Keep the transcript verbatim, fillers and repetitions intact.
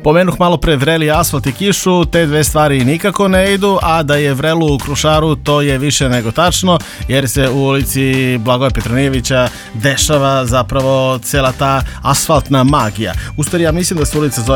Pomenuh malo pre vreli asfalt i kišu, te dve stvari nikako ne idu, a da je vrelo u Krušaru to je više nego tačno, jer se u ulici Blagoja Petronijevića dešava zapravo cijela ta asfaltna magija. U stvari ja mislim da se ulica zove